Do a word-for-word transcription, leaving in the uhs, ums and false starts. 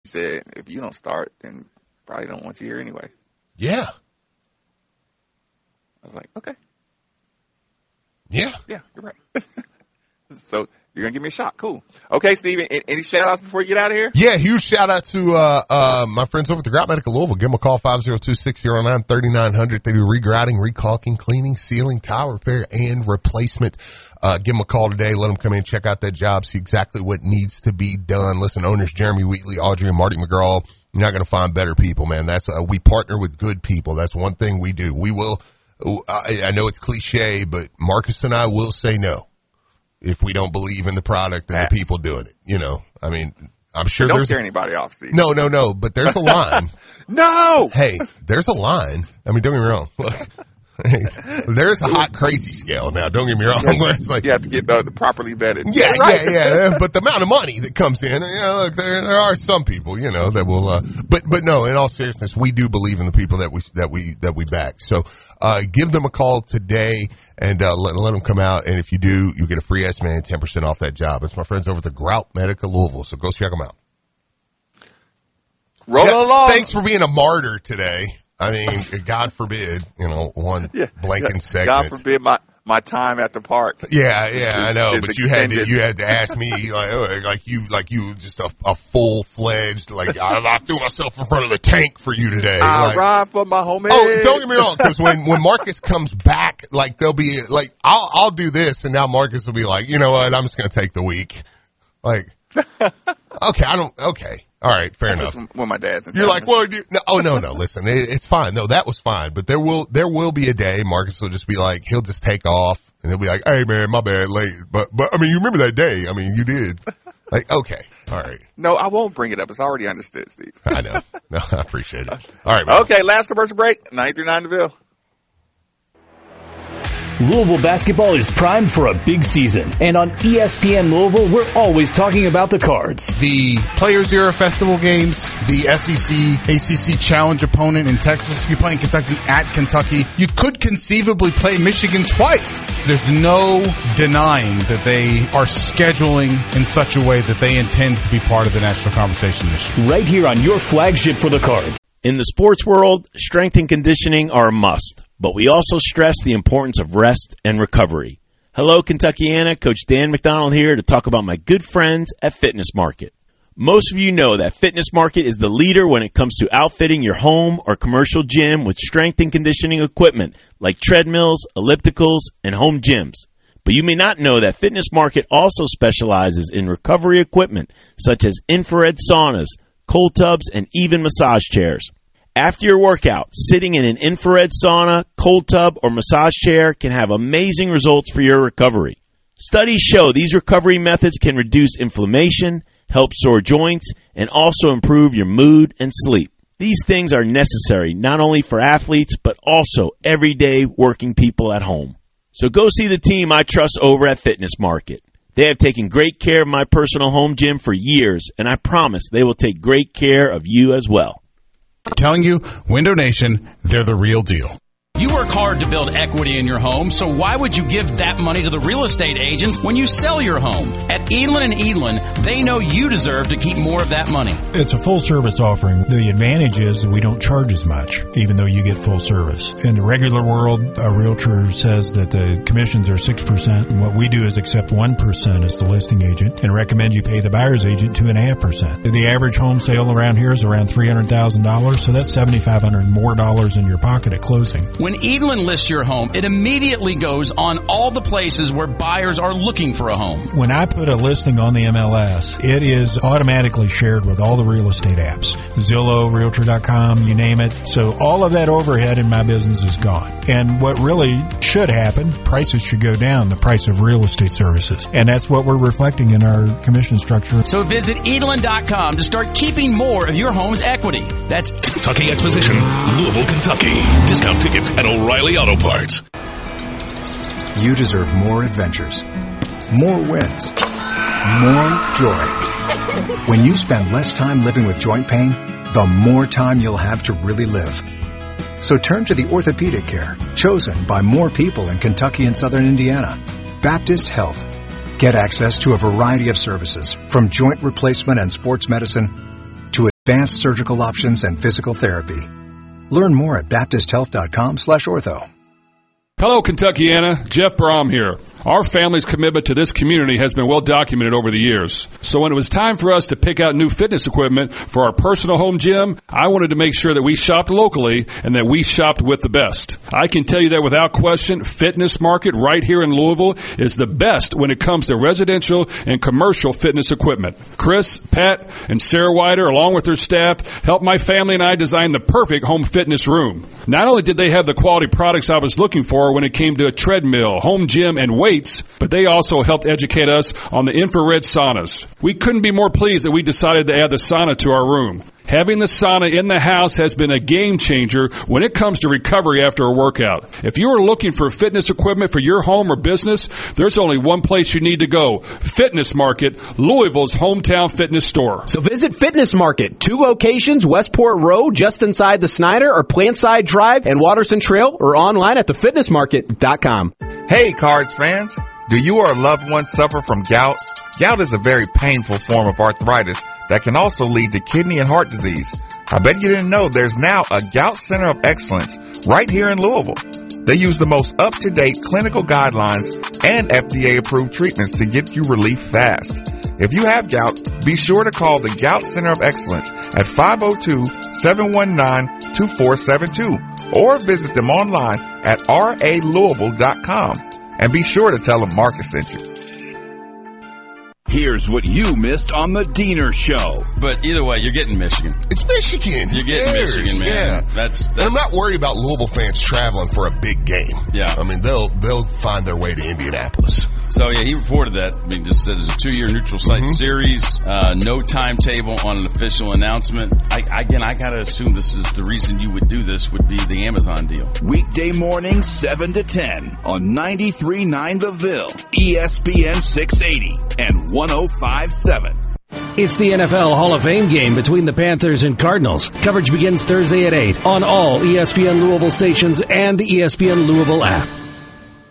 He said, if you don't start, then probably don't want you here anyway. Yeah. I was like, okay. Yeah. Yeah, you're right. So you're going to give me a shot. Cool. Okay, Steven, any shout-outs before you get out of here? Yeah, huge shout-out to uh, uh, my friends over at the Grout Medical Louisville. Give them a call, five oh two, six oh nine, three nine zero zero. They do regrouting, recalking, cleaning, sealing, tile repair, and replacement. Uh, give them a call today. Let them come in, check out that job, see exactly what needs to be done. Listen, owners Jeremy Wheatley, Audrey, and Marty McGraw, you're not going to find better people, man. That's uh, we partner with good people. That's one thing we do. We will, I, I know it's cliche, but Marcus and I will say no if we don't believe in the product and the people doing it. You know, I mean, I'm sure don't there's scare anybody off, Steve. No, no, no. But there's a line. No. Hey, there's a line. I mean, don't get me wrong. Hey, there's a hot crazy scale now. Don't get me wrong. Yeah, where it's like you have to get the, the properly vetted. Yeah, right. yeah, yeah. But the amount of money that comes in, you know, look, there there are some people, you know, that will. Uh, but but no, in all seriousness, we do believe in the people that we that we that we back. So uh, give them a call today and uh, let let them come out. And if you do, you get a free estimate and ten percent off that job. It's my friends over at the Grout Medical Louisville. So go check them out. Roll yeah, along. Thanks for being a martyr today. I mean, God forbid, you know, one yeah, blanking yeah. segment. God forbid my, my time at the park. Yeah, yeah, I know. Is but you had to, extended. you had to ask me like, like you, like you, just a, a full fledged, like I, I threw myself in front of the tank for you today. I like, ride for my homies. Oh, don't get me wrong, because when when Marcus comes back, like they'll be like, I'll I'll do this, and now Marcus will be like, you know what, I'm just gonna take the week. Like, okay, I don't. Okay. All right, fair That's enough. when my dad's in You're town. like, well, you, no, oh no, no. Listen, it, it's fine. No, that was fine. But there will there will be a day Marcus will just be like, he'll just take off, and he'll be like, hey man, my bad, late. But but I mean, you remember that day? I mean, you did. Like, okay, all right. No, I won't bring it up. It's already understood, Steve. I know. No, I appreciate it. All right, man. Okay, last commercial break. Nine through nine Deville. Louisville basketball is primed for a big season. And on E S P N Louisville, we're always talking about the Cards. The Players Era Festival games, the S E C, A C C Challenge opponent in Texas. You're playing Kentucky at Kentucky. You could conceivably play Michigan twice. There's no denying that they are scheduling in such a way that they intend to be part of the national conversation this year. Right here on your flagship for the Cards. In the sports world, strength and conditioning are a must, but we also stress the importance of rest and recovery. Hello, Kentuckiana. Coach Dan McDonald here to talk about my good friends at Fitness Market. Most of you know that Fitness Market is the leader when it comes to outfitting your home or commercial gym with strength and conditioning equipment like treadmills, ellipticals, and home gyms. But you may not know that Fitness Market also specializes in recovery equipment such as infrared saunas, cold tubs, and even massage chairs. After your workout, sitting in an infrared sauna, cold tub, or massage chair can have amazing results for your recovery. Studies show these recovery methods can reduce inflammation, help sore joints, and also improve your mood and sleep. These things are necessary not only for athletes, but also everyday working people at home. So go see the team I trust over at Fitness Market. They have taken great care of my personal home gym for years, and I promise they will take great care of you as well. I'm telling you, Window Nation, they're the real deal. You work hard to build equity in your home, so why would you give that money to the real estate agents when you sell your home? At Edlin and Edlin, they know you deserve to keep more of that money. It's a full-service offering. The advantage is that we don't charge as much, even though you get full service. In the regular world, a realtor says that the commissions are six percent, and what we do is accept one percent as the listing agent and recommend you pay the buyer's agent two point five percent. The average home sale around here is around three hundred thousand dollars, so that's seven thousand five hundred dollars more dollars in your pocket at closing. When Edlin lists your home, it immediately goes on all the places where buyers are looking for a home. When I put a listing on the M L S, it is automatically shared with all the real estate apps. Zillow, Realtor dot com, you name it. So all of that overhead in my business is gone. And what really should happen, prices should go down, the price of real estate services. And that's what we're reflecting in our commission structure. So visit Edlin dot com to start keeping more of your home's equity. That's Kentucky Exposition, Louisville, Kentucky. Discount tickets at O'Reilly Auto Parts. You deserve more adventures, more wins, more joy. When you spend less time living with joint pain, the more time you'll have to really live. So turn to the orthopedic care chosen by more people in Kentucky and Southern Indiana. Baptist Health. Get access to a variety of services, from joint replacement and sports medicine advanced surgical options, and physical therapy. Learn more at baptist health dot com slash ortho. Hello, Kentuckiana. Jeff Brom here. Our family's commitment to this community has been well documented over the years. So when it was time for us to pick out new fitness equipment for our personal home gym, I wanted to make sure that we shopped locally and that we shopped with the best. I can tell you that without question, Fitness Market right here in Louisville is the best when it comes to residential and commercial fitness equipment. Chris, Pat, and Sarah Wider, along with their staff, helped my family and I design the perfect home fitness room. Not only did they have the quality products I was looking for when it came to a treadmill, home gym, and weights, but they also helped educate us on the infrared saunas. We couldn't be more pleased that we decided to add the sauna to our room. Having the sauna in the house has been a game changer when it comes to recovery after a workout. If you are looking for fitness equipment for your home or business, there's only one place you need to go. Fitness Market, Louisville's hometown fitness store. So visit Fitness Market, two locations, Westport Road, just inside the Snyder, or Plantside Drive and Watterson Trail, or online at the fitness market dot com. Hey, Cards fans. Do you or a loved one suffer from gout? Gout is a very painful form of arthritis that can also lead to kidney and heart disease. I bet you didn't know there's now a Gout Center of Excellence right here in Louisville. They use the most up-to-date clinical guidelines and F D A-approved treatments to get you relief fast. If you have gout, be sure to call the Gout Center of Excellence at five oh two, seven one nine, two four seven two or visit them online at r a louisville dot com. And be sure to tell them Marcus sent you. Here's what you missed on the Diener Show. But either way, you're getting Michigan. It's Michigan. You're getting Cares? Michigan, man. Yeah. That's, that's. And I'm not worried about Louisville fans traveling for a big game. Yeah. I mean, they'll they'll find their way to Indianapolis. So, yeah, he reported that. I mean, just said it's a two-year neutral site mm-hmm. series, uh, no timetable on an official announcement. I, again, I got to assume this is the reason you would do this would be the Amazon deal. Weekday morning, seven to ten on ninety-three point nine The Ville, E S P N six eighty, and one oh five point seven. It's the N F L Hall of Fame game between the Panthers and Cardinals. Coverage begins Thursday at eight on all E S P N Louisville stations and the E S P N Louisville app.